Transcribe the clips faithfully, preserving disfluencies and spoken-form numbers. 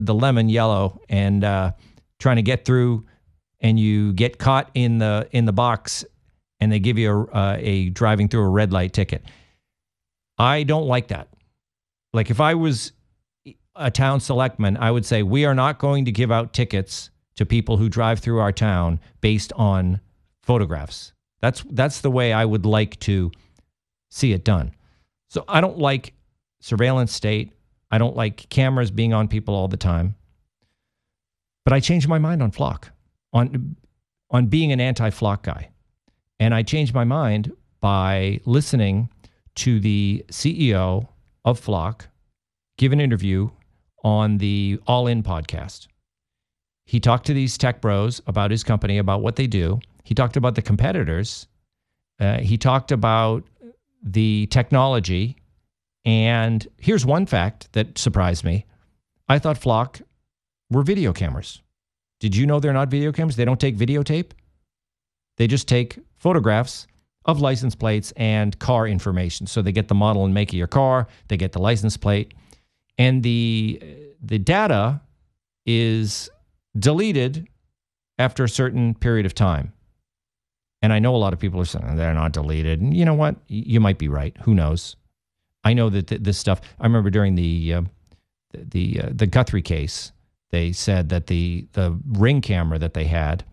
the lemon yellow and uh, trying to get through, and you get caught in the in the box, and they give you a, uh, a driving through a red light ticket. I don't like that. Like if I was a town selectman, I would say we are not going to give out tickets to people who drive through our town based on photographs. That's that's the way I would like to see it done. So I don't like surveillance state. I don't like cameras being on people all the time. But I changed my mind on Flock, on on being an anti-Flock guy. And I changed my mind by listening to the C E O of Flock give an interview on the All In podcast. He talked to these tech bros about his company, about what they do. He talked about the competitors. Uh, he talked about the technology. And here's one fact that surprised me. I thought Flock were video cameras. Did you know they're not video cameras? They don't take videotape. They just take photographs of license plates and car information. So they get the model and make of your car. They get the license plate. And the, the data is deleted after a certain period of time. And I know a lot of people are saying they're not deleted. And you know what? You might be right. Who knows? I know that th- this stuff, I remember during the uh, the uh, the Guthrie case, they said that the the Ring camera that they had,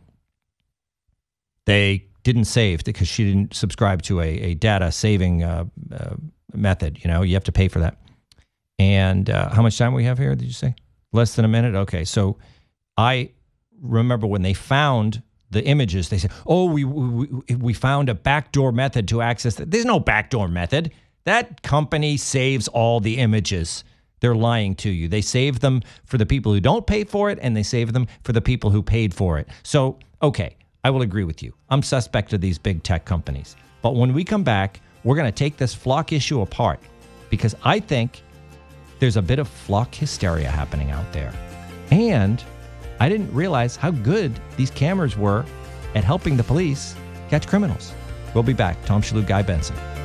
they didn't save because she didn't subscribe to a, a data saving uh, uh, method. You know, you have to pay for that. And uh, how much time we have here, did you say? Less than a minute? Okay, so I remember when they found the images, they said, oh, we, we, we found a backdoor method to access that. There's no backdoor method. That company saves all the images. They're lying to you. They save them for the people who don't pay for it, and they save them for the people who paid for it. So, okay, I will agree with you. I'm suspect of these big tech companies. But when we come back, we're going to take this Flock issue apart, because I think there's a bit of Flock hysteria happening out there. And I didn't realize how good these cameras were at helping the police catch criminals. We'll be back. Tom Shalhoub, Guy Benson.